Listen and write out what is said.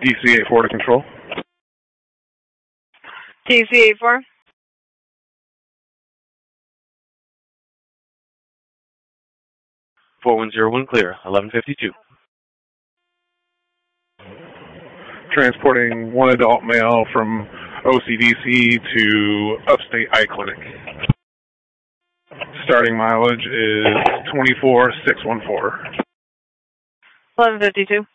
DC-84 to control. DC-84. (4101) clear. 1152. Transporting one adult male from OCDC to Upstate Eye Clinic. Starting mileage is 24,614. 1152.